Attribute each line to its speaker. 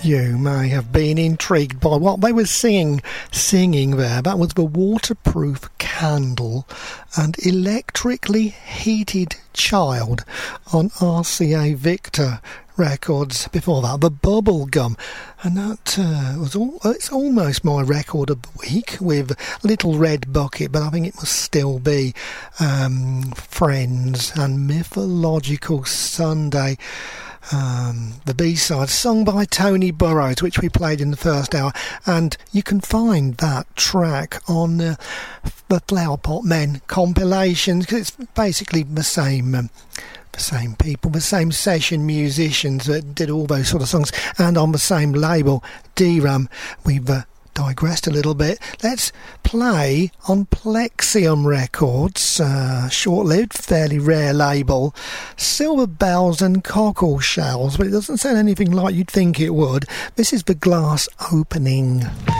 Speaker 1: You may have been intrigued by what they were singing there. That was The Waterproof Candle and Electrically Heated Child on RCA Victor Records. Before that, The Bubblegum, and that it's almost my record of the week with Little Red Bucket, but I think it must still be Friends and Mythological Sunday. The B-side, sung by Tony Burrows, which we played in the first hour, and you can find that track on the Flowerpot Men compilations, because it's basically the same people, the same session musicians that did all those sort of songs, and on the same label, D-Ram. We've digressed a little bit. Let's play on Plexium Records, short-lived, fairly rare label, Silver Bells and Cockle Shells, but it doesn't sound anything like you'd think it would. This is The Glass Opening.